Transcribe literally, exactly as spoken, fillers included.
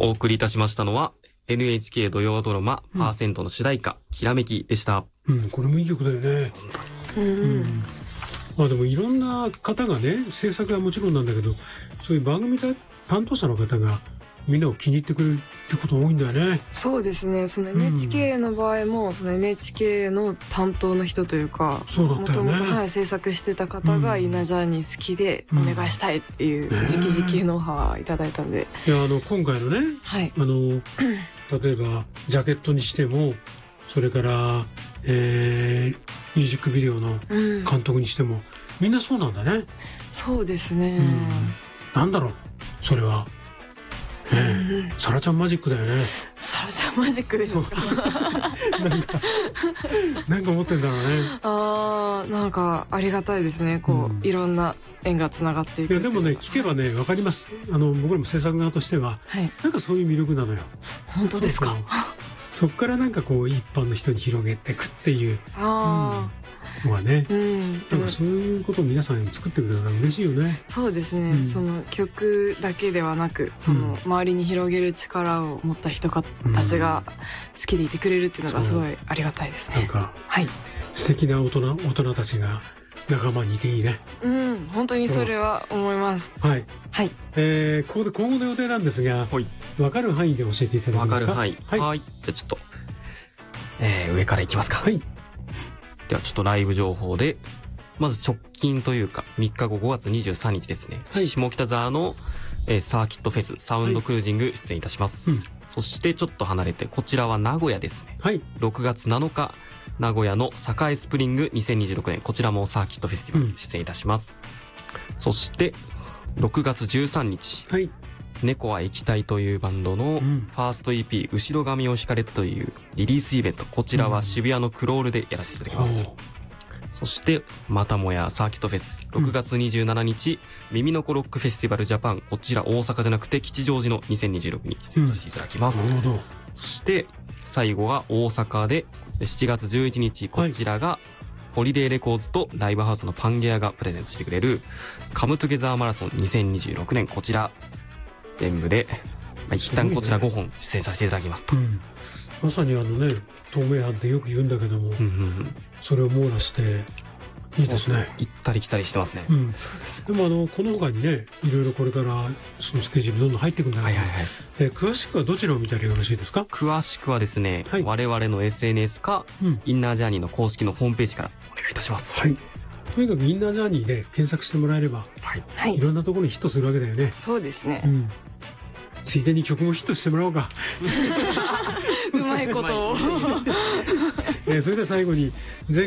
お送りいたしましたのは エヌエイチケー 土曜ドラマ、うん、パーセントの主題歌きらめきでした。 うん、これもいい曲だよね。本当に。うん。まあでもいろんな方がね、制作はもちろんなんだけど、そういう番組担当者の方がみんなを気に入ってくれるってこと多いんだよね。 そうですね。その エヌエイチケー の場合も、うん、その エヌエイチケー の担当の人というか、 そうだったよね。 もともとはい制作してた方がインナージャーニー好きでお願いしたいっていう直々のオファーいただいたんで。 いや、あの今回のね、 はい、 あの例えばジャケットにしても、それから、えー、ミュージックビデオの監督にしても、うん、みんなそうなんだね。 そうですね。 うん、なんだろう、それは。ねえ、うん、サラちゃんマジックだよね。 サラちゃんマジックですか。 なんか、なんか思ってんだろうね。 ああ、なんかありがたいですね。こう、うん、いろんな縁がつながっていく。 いや、でもね、聞けばね、わかります。あの、僕らも制作側としては、はい、なんかそういう魅力なのよ。 本当ですか。 そうそう、そっからなんかこう、一般の人に広げていくっていう。 ああ。 うんのはね、 うん、 なんかそういうことを皆さん作ってくれたら嬉しいよね。 そうですね、うん、その曲だけではなく、その周りに広げる力を持った人たちが好きでいてくれるっていうのがすごいありがたいですね。 なんか、 はい、 素敵な大人、大人たちが仲間にいていいね。 うん、本当にそれは思います。 はい。 はい。 えー、ここで今後の予定なんですが、はい、分かる範囲で教えていただけますか。 分かる範囲。はい。はい、じゃあちょっと、えー、上からいきますか。 はい。 ではちょっとライブ情報で、まず直近というかみっかごごがつにじゅうさんにちですね、はい、下北沢の、えー、サーキットフェスサウンドクルージング出演いたします、はい、うん、そしてちょっと離れてこちらは名古屋ですね、はい、ろくがつなのか名古屋の栄スプリングにせんにじゅうろくねん、こちらもサーキットフェスティバル出演いたします、うん、そしてろくがつじゅうさんにち、はい、猫は液体というバンドのファースト イーピー、うん、後ろ髪を引かれたというリリースイベント、こちらは渋谷のクロールでやらせていただきます、うん、そしてまたもやサーキットフェスろくがつにじゅうしちにち、うん、耳の子ロックフェスティバルジャパン、こちら大阪じゃなくて吉祥寺のにせんにじゅうろくに出演させていただきます、うん、なるほど。そして最後は大阪でしちがつじゅういちにち、こちらが、はい、ホリデーレコーズとライブハウスのパンゲアがプレゼントしてくれるカムトゥゲザーマラソンにせんにじゅうろくねん、こちら全部で、まあ、一旦こちらごほん出演させていただきますと、うん、 まさにあのね、透明版ってよく言うんだけども、うんうんうん、それを網羅していいですね。 行ったり来たりしてますね、 うん、そうです。でもあのこの他にね、いろいろこれからそのスケジュールどんどん入っていくんだけど、はいはいはい、えー、詳しくはどちらを見たらよろしいですか。 詳しくはですね、はい、我々の エスエヌエス か、うん、インナージャーニーの公式のホームページからお願いいたします。 はい、とにかくインナージャーニーで検索してもらえれば、はい、いろんなところにヒットするわけだよね。 そうですね、 うん、ついでに曲もヒットしてもらおうか。 うまいことを。 えー、それでは最後に前